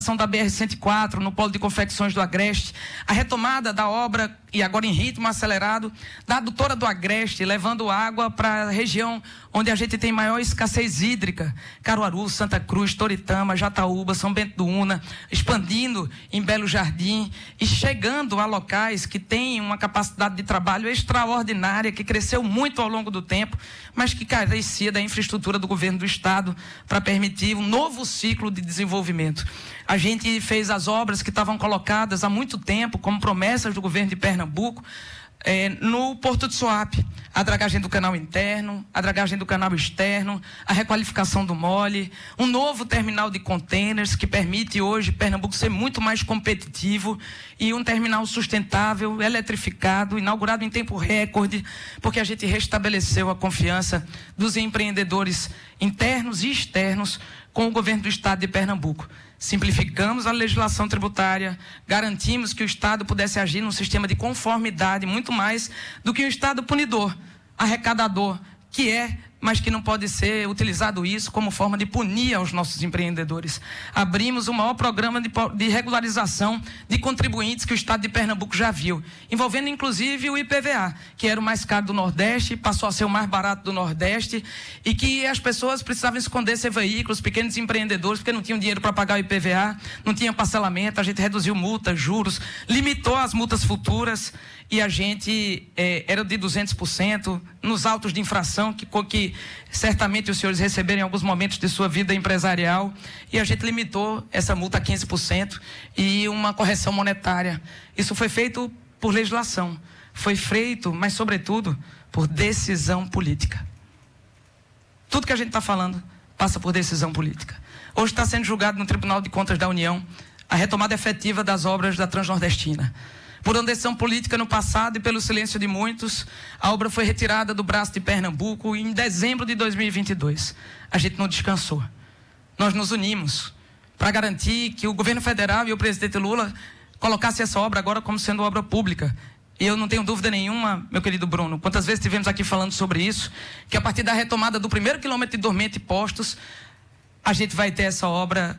da BR-104, no polo de confecções do Agreste, a retomada da obra, e agora em ritmo acelerado, da adutora do Agreste, levando água para a região onde a gente tem maior escassez hídrica, Caruaru, Santa Cruz, Toritama, Jataúba, São Bento do Una, expandindo em Belo Jardim e chegando a locais que têm uma capacidade de trabalho extraordinária, que cresceu muito ao longo do tempo, mas que carecia da infraestrutura do governo do Estado para permitir um novo ciclo de desenvolvimento. A gente fez as obras que estavam colocadas há muito tempo, como promessas do governo de Pernambuco, no Porto de Suape, a dragagem do canal interno, a dragagem do canal externo, a requalificação do mole, um novo terminal de containers que permite hoje Pernambuco ser muito mais competitivo e um terminal sustentável, eletrificado, inaugurado em tempo recorde, porque a gente restabeleceu a confiança dos empreendedores internos e externos com o governo do Estado de Pernambuco. Simplificamos a legislação tributária, garantimos que o Estado pudesse agir num sistema de conformidade, muito mais do que um Estado punidor, arrecadador, que é, mas que não pode ser utilizado isso como forma de punir aos nossos empreendedores. Abrimos o maior programa de regularização de contribuintes que o Estado de Pernambuco já viu, envolvendo inclusive o IPVA, que era o mais caro do Nordeste, passou a ser o mais barato do Nordeste, e que as pessoas precisavam esconder seus veículos, pequenos empreendedores, porque não tinham dinheiro para pagar o IPVA, não tinha parcelamento, a gente reduziu multas, juros, limitou as multas futuras, e a gente era de 200% nos autos de infração que certamente os senhores receberam em alguns momentos de sua vida empresarial, e a gente limitou essa multa a 15% e uma correção monetária. Isso foi feito por legislação, foi feito, mas sobretudo, por decisão política. Tudo que a gente está falando passa por decisão política. Hoje está sendo julgado no Tribunal de Contas da União a retomada efetiva das obras da Transnordestina. Por uma decisão política no passado e pelo silêncio de muitos, a obra foi retirada do braço de Pernambuco em dezembro de 2022. A gente não descansou. Nós nos unimos para garantir que o governo federal e o presidente Lula colocassem essa obra agora como sendo obra pública. E eu não tenho dúvida nenhuma, meu querido Bruno, quantas vezes estivemos aqui falando sobre isso, que a partir da retomada do primeiro quilômetro de Dormente e Postos, a gente vai ter essa obra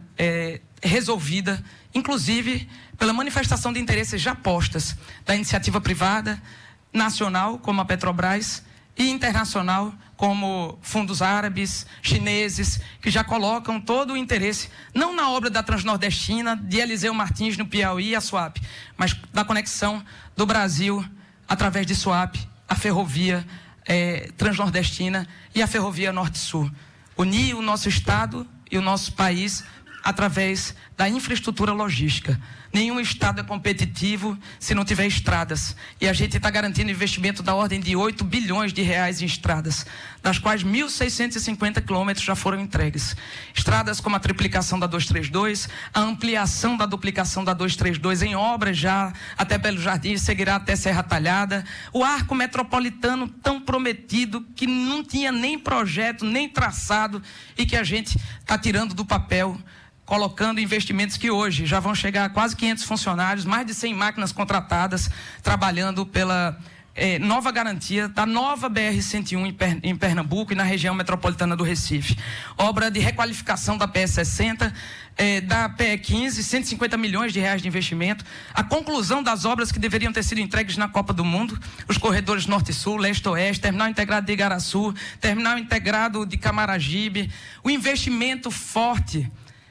resolvida, inclusive pela manifestação de interesses já postas da iniciativa privada, nacional, como a Petrobras, e internacional, como fundos árabes, chineses, que já colocam todo o interesse, não na obra da Transnordestina, de Eliseu Martins no Piauí e a Suape, mas da conexão do Brasil, através de Suape, a ferrovia Transnordestina e a ferrovia Norte-Sul. Unir o nosso Estado e o nosso país através da infraestrutura logística. Nenhum Estado é competitivo se não tiver estradas. E a gente está garantindo investimento da ordem de 8 bilhões de reais em estradas, das quais 1.650 quilômetros já foram entregues. Estradas como a triplicação da 232, a ampliação da duplicação da 232 em obras já até Belo Jardim, seguirá até Serra Talhada. O arco metropolitano tão prometido, que não tinha nem projeto, nem traçado, e que a gente está tirando do papel, colocando investimentos que hoje já vão chegar a quase 500 funcionários, mais de 100 máquinas contratadas, trabalhando pela nova garantia da nova BR-101 em Pernambuco e na região metropolitana do Recife. Obra de requalificação da PE-60, da PE-15, 150 milhões de reais de investimento. A conclusão das obras que deveriam ter sido entregues na Copa do Mundo, os corredores Norte e Sul, Leste-Oeste, Terminal Integrado de Igaraçu, Terminal Integrado de Camaragibe, o investimento forte.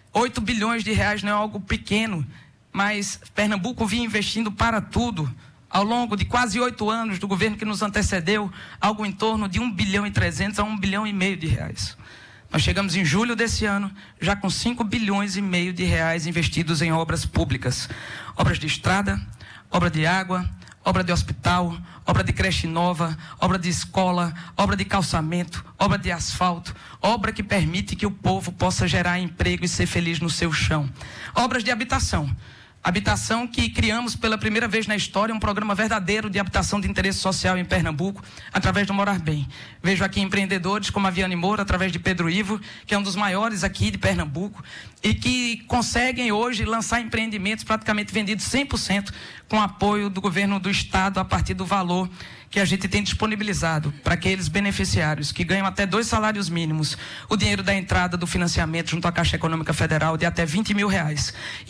8 bilhões de reais não é algo pequeno, mas Pernambuco vinha investindo para tudo. Ao longo de quase 8 anos do governo que nos antecedeu, algo em torno de 1 bilhão e 300 a 1 bilhão e meio de reais. Nós chegamos em julho desse ano, já com 5 bilhões e meio de reais investidos em obras públicas. Obras de estrada, obra de água, obra de hospital, obra de creche nova, obra de escola, obra de calçamento, obra de asfalto, obra que permite que o povo possa gerar emprego e ser feliz no seu chão. Obras de habitação. Habitação que criamos pela primeira vez na história um programa verdadeiro de habitação de interesse social em Pernambuco, através do Morar Bem. Vejo aqui empreendedores como a Viane Moura, através de Pedro Ivo, que é um dos maiores aqui de Pernambuco, e que conseguem hoje lançar empreendimentos praticamente vendidos 100% com apoio do governo do estado a partir do valor que a gente tem disponibilizado para aqueles beneficiários que ganham até 2 salários mínimos, o dinheiro da entrada do financiamento junto à Caixa Econômica Federal de até R$20 mil.